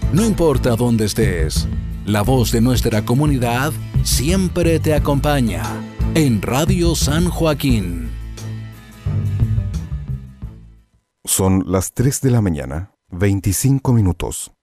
No importa dónde estés, la voz de nuestra comunidad siempre te acompaña en Radio San Joaquín. Son las 3 de la mañana, 25 minutos.